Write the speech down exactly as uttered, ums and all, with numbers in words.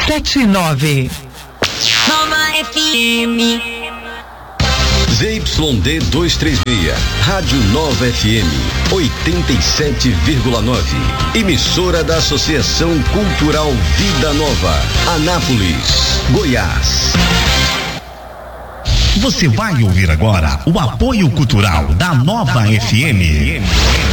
sete nove. Nova F M. Z Y D duzentos e trinta e seis, Rádio Nova F M, oitenta e sete vírgula nove. Emissora da Associação Cultural Vida Nova, Anápolis, Goiás. Você vai ouvir agora o apoio cultural da Nova F M.